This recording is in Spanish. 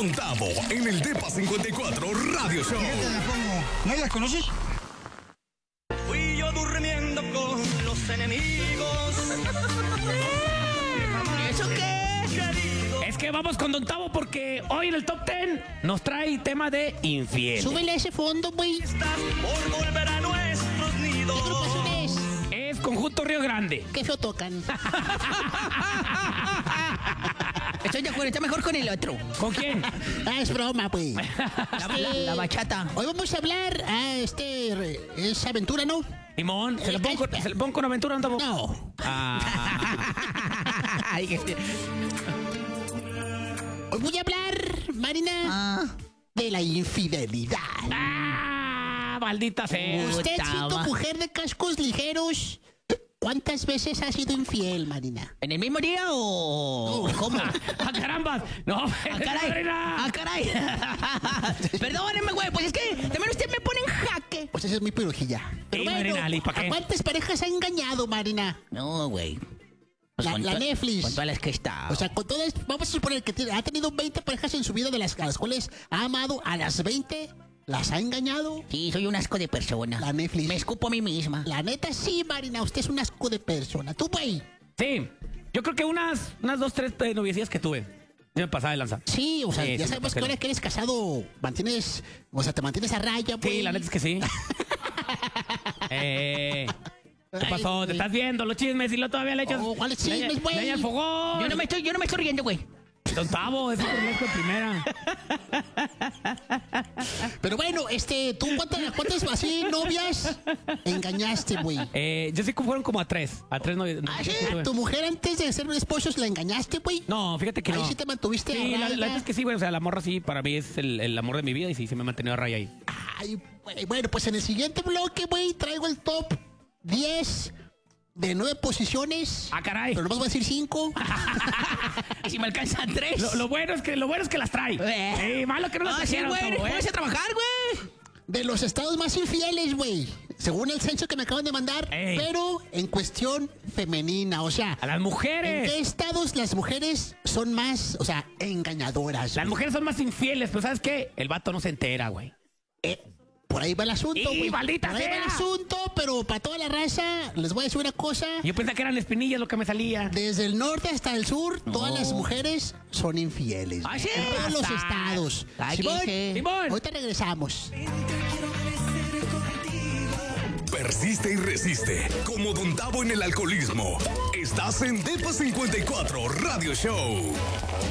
Don Tavo en el Depa 54 Radio Show. Fíjate, la pongo. ¿No las conoces? Fui yo durmiendo con los enemigos. ¿Eso qué? Querido. Es que vamos con Don Tavo porque hoy en el Top 10 nos trae tema de infiel. Súbele ese fondo, güey. Estás por volver a nuestros nidos. ¿Qué agrupación es? Es Conjunto Río Grande. ¿Qué feo tocan? Estoy de acuerdo, está mejor con el otro. ¿Con quién? Es broma, güey. La bachata. Hoy vamos a hablar, es aventura, ¿no? Simón, ¿se lo pongo con aventura, Don Tavo? No. Ay, Hoy voy a hablar, Marina, de la infidelidad. Maldita sea. Usted, siendo Tama. mujer de cascos ligeros, ¿cuántas veces ha sido infiel, Marina? ¿En el mismo día o cómo? ¡Ah, caramba! ¡No! ¡Ah, caray! ¡Ah, caray! Perdóneme, güey, pues es que también usted me pone en jaque. Pues esa es mi pirujilla. Pero Sí, Marina, Ali, ¿pa' qué? ¿a cuántas parejas ha engañado, Marina? No, güey. Pues La con Netflix. Con todas las que está. O sea, con todas, vamos a suponer que ha tenido 20 parejas en su vida, a las cuales ha amado, a las 20 las ha engañado. Sí, soy un asco de persona. La Netflix. Me escupo a mí misma. La neta, sí, Marina, usted es un asco de persona. Tú, güey. Sí, yo creo que unas 2, 3 noviecillas que tuve. Ya me pasaba de lanza. Sí, o sea, Sí, ya sí, sabemos me que ahora que eres casado, te mantienes a raya, güey. Sí, la neta es que sí. ¿Qué pasó? ¿Te estás viendo los chismes y lo todavía le echas? Oh, ¿cuáles chismes, güey? Leña al fogón. Yo no me estoy riendo, güey. Don Tavo, es un de primera. Pero bueno, ¿tú cuántas así novias engañaste, güey? Yo sí que fueron como a 3 novias. ¿Ah, sí? que tuve. ¿Tu mujer antes de ser esposos la engañaste, güey? No, fíjate que Ahí no. sí te mantuviste Sí, a la raya. neta es que sí, güey. O sea, la morra sí, para mí es el amor de mi vida y sí, se me ha mantenido a raya ahí. Ay, güey, bueno, pues en el siguiente bloque, güey, traigo el top 10 de 9 posiciones. ¡Ah, caray! Pero nomás voy a decir 5. Y si me alcanzan 3. Lo bueno es que las trae. Malo que no las Sí, trajeron, güey. Tavo, Póngase a trabajar, güey. De los estados más infieles, güey. Según el censo que me acaban de mandar. Ey. Pero en cuestión femenina. O sea, A las ¿en mujeres. qué estados las mujeres son más, engañadoras? Las güey? mujeres son más infieles, pero ¿sabes qué? El vato no se entera, güey. Por ahí va el asunto, ¡Y, güey. maldita Por ahí va el sea! asunto, pero para toda la raza, les voy a decir una cosa. Yo pensaba que eran espinillas lo que me salía. Desde el norte hasta el sur, todas las mujeres son infieles. ¿Ah, güey. sí? En todos los Hasta- estados. Cállense. Simón. Ahorita regresamos. Persiste y resiste. Como Don Tavo en el alcoholismo. Estás en Depa 54 Radio Show.